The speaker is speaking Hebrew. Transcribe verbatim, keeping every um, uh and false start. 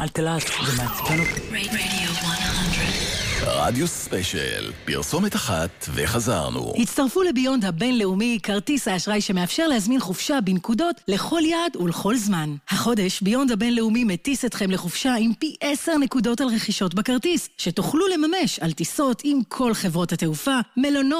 אל תלעס, זה מעצבן אותי. רדיו ספיישל, פרסומת אחת וחזרנו. הצטרפו לביונד הבינלאומי, כרטיס האשראי שמאפשר להזמין חופשה בנקודות לכל יעד ולכל זמן. החודש ביונד הבינלאומי מטיס אתכם לחופשה עם פי עשר נקודות על רכישות בכרטיס, שתוכלו לממש על טיסות עם כל חברות התעופה, מלונות